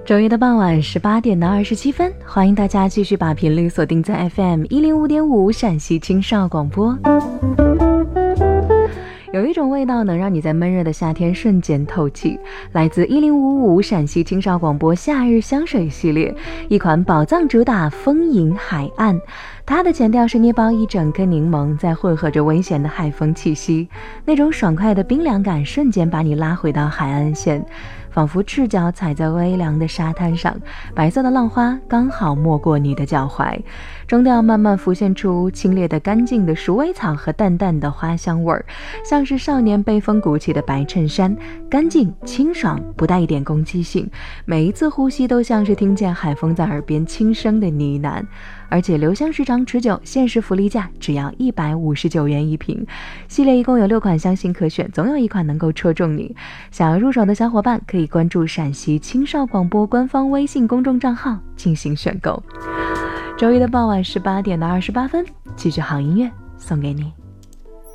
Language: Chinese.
周一的傍晚18点的27分，欢迎大家继续把频率锁定在 FM105.5 陕西青少广播。有一种味道能让你在闷热的夏天瞬间透气，来自1055陕西青少广播夏日香水系列，一款宝藏主打丰盈海岸。它的前调是捏爆一整颗柠檬，再混合着危险的海风气息，那种爽快的冰凉感瞬间把你拉回到海岸线，仿佛赤脚踩在微凉的沙滩上，白色的浪花刚好没过你的脚踝。中调慢慢浮现出清冽的干净的鼠尾草和淡淡的花香味儿，像是少年被风鼓起的白衬衫，干净清爽，不带一点攻击性，每一次呼吸都像是听见海风在耳边轻声的呢喃。而且留香时长持久，限时福利价只要159元一瓶。系列一共有6款香型可选，总有一款能够戳中你。想要入手的小伙伴可以关注陕西青少广播官方微信公众账号进行选购。周一的傍晚18点的28分，继续好音乐送给你。